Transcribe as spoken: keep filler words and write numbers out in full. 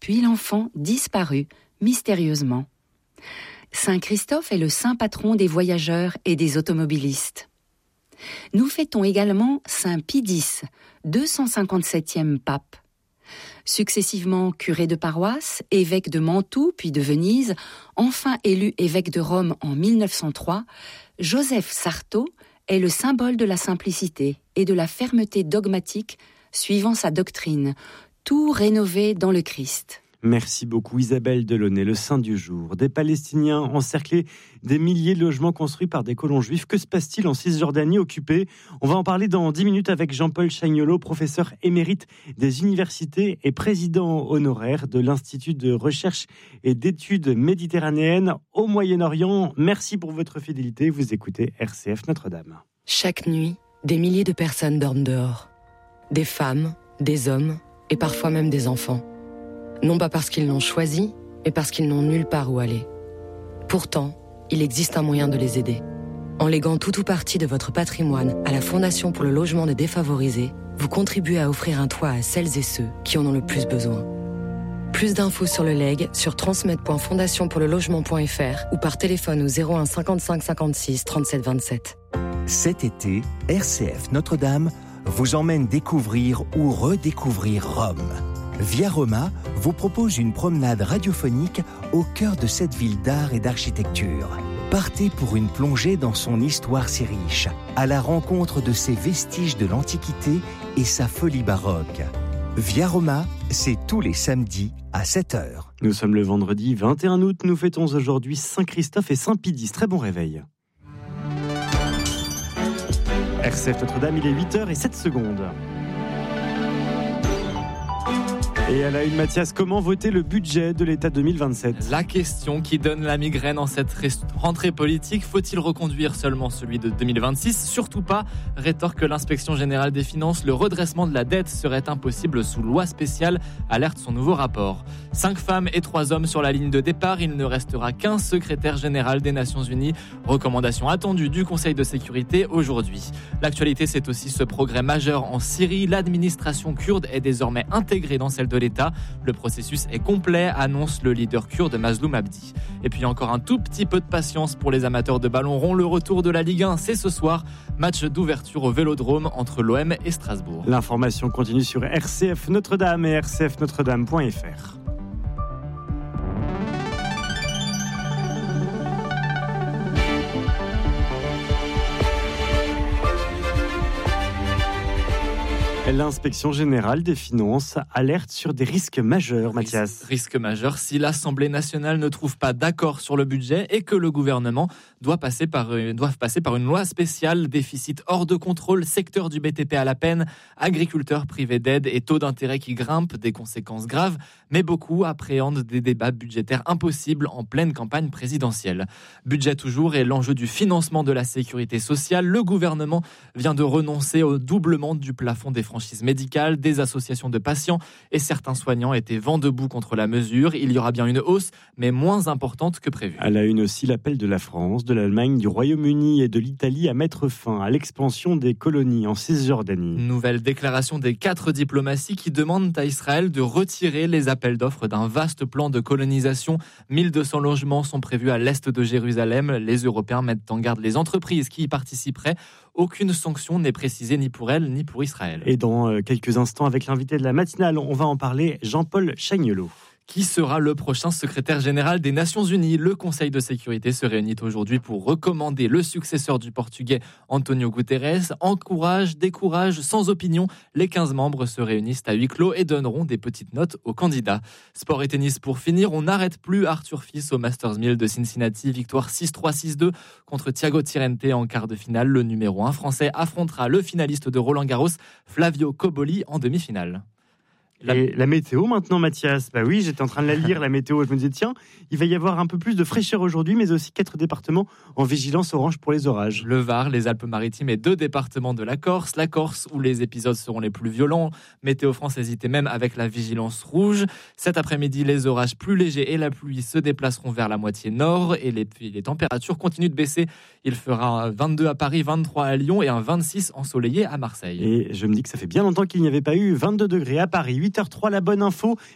puis l'enfant disparut mystérieusement. Saint Christophe est le saint patron des voyageurs et des automobilistes. Nous fêtons également Saint Pie X, deux cent cinquante-septième pape. Successivement curé de paroisse, évêque de Mantoue puis de Venise, enfin élu évêque de Rome en mille neuf cent trois, Joseph Sarto est le symbole de la simplicité et de la fermeté dogmatique suivant sa doctrine, tout rénové dans le Christ. Merci beaucoup Isabelle Delaunay, le saint du jour. Des Palestiniens encerclés, des milliers de logements construits par des colons juifs. Que se passe-t-il en Cisjordanie occupée ? On va en parler dans dix minutes avec Jean-Paul Chagnolot, professeur émérite des universités et président honoraire de l'Institut de recherche et d'études méditerranéennes au Moyen-Orient. Merci pour votre fidélité. Vous écoutez R C F Notre-Dame. Chaque nuit, des milliers de personnes dorment dehors. Des femmes, des hommes et parfois même des enfants. Non pas parce qu'ils l'ont choisi, mais parce qu'ils n'ont nulle part où aller. Pourtant, il existe un moyen de les aider. En léguant tout ou partie de votre patrimoine à la Fondation pour le logement des défavorisés, vous contribuez à offrir un toit à celles et ceux qui en ont le plus besoin. Plus d'infos sur le legs sur transmet point fondation pour le logement point f r ou par téléphone au zéro un cinquante-cinq cinquante-six trente-sept vingt-sept. Cet été, R C F Notre-Dame vous emmène découvrir ou redécouvrir Rome. Via Roma vous propose une promenade radiophonique au cœur de cette ville d'art et d'architecture. Partez pour une plongée dans son histoire si riche, à la rencontre de ses vestiges de l'Antiquité et sa folie baroque. Via Roma, c'est tous les samedis à sept heures. Nous sommes le vendredi vingt et un août, nous fêtons aujourd'hui Saint Christophe et Saint Pie X. Très bon réveil. R C F Notre-Dame, il est huit heures sept secondes. Et à la une, Mathias, comment voter le budget de l'État deux mille vingt-sept ? La question qui donne la migraine en cette rentrée politique, faut-il reconduire seulement celui de deux mille vingt-six ? Surtout pas, rétorque l'inspection générale des finances, le redressement de la dette serait impossible sous loi spéciale, alerte son nouveau rapport. Cinq femmes et trois hommes sur la ligne de départ, il ne restera qu'un secrétaire général des Nations Unies. Recommandation attendue du Conseil de sécurité aujourd'hui. L'actualité, c'est aussi ce progrès majeur en Syrie. L'administration kurde est désormais intégrée dans celle de l'État. Le processus est complet, annonce le leader kurde Mazloum Abdi. Et puis encore un tout petit peu de patience pour les amateurs de ballon rond. Le retour de la Ligue un, c'est ce soir. Match d'ouverture au Vélodrome entre l'O M et Strasbourg. L'information continue sur R C F Notre-Dame et r c f notre dame point f r. L'inspection générale des finances alerte sur des risques majeurs, Mathias. Risque majeur si l'Assemblée nationale ne trouve pas d'accord sur le budget et que le gouvernement doit passer par, doit passer par une loi spéciale. Déficit hors de contrôle, secteur du B T P à la peine, agriculteurs privés d'aide et taux d'intérêt qui grimpent, des conséquences graves. Mais beaucoup appréhendent des débats budgétaires impossibles en pleine campagne présidentielle. Budget toujours et l'enjeu du financement de la sécurité sociale. Le gouvernement vient de renoncer au doublement du plafond des franchises médicales, des associations de patients et certains soignants étaient vent debout contre la mesure. Il y aura bien une hausse, mais moins importante que prévu. À la une aussi, l'appel de la France, de l'Allemagne, du Royaume-Uni et de l'Italie à mettre fin à l'expansion des colonies en Cisjordanie. Nouvelle déclaration des quatre diplomaties qui demandent à Israël de retirer les appels d'offres d'un vaste plan de colonisation. mille deux cents logements sont prévus à l'est de Jérusalem. Les Européens mettent en garde les entreprises qui y participeraient. Aucune sanction n'est précisée ni pour elles ni pour Israël. Et dans quelques instants, avec l'invité de la matinale, on va en parler, Jean-Paul Chagnolot. Qui sera le prochain secrétaire général des Nations Unies ? Le Conseil de sécurité se réunit aujourd'hui pour recommander le successeur du Portugais Antonio Guterres. Encourage, décourage, sans opinion, les quinze membres se réunissent à huis clos et donneront des petites notes aux candidats. Sport et tennis pour finir, on n'arrête plus Arthur Fils au Masters mille de Cincinnati. Victoire six trois six deux contre Thiago Tirrente en quart de finale. Le numéro un français affrontera le finaliste de Roland Garros, Flavio Cobolli, en demi-finale. La... Et la météo maintenant, Mathias. Bah oui, j'étais en train de la lire, la météo. Je me disais, tiens, il va y avoir un peu plus de fraîcheur aujourd'hui, mais aussi quatre départements en vigilance orange pour les orages. Le Var, les Alpes-Maritimes et deux départements de la Corse. La Corse, où les épisodes seront les plus violents. Météo France hésitait même avec la vigilance rouge. Cet après-midi, les orages plus légers et la pluie se déplaceront vers la moitié nord. Et les, les températures continuent de baisser. Il fera vingt-deux à Paris, vingt-trois à Lyon et un vingt-six ensoleillé à Marseille. Et je me dis que ça fait bien longtemps qu'il n'y avait pas eu vingt-deux degrés à Paris. huit heures zéro trois, la bonne info.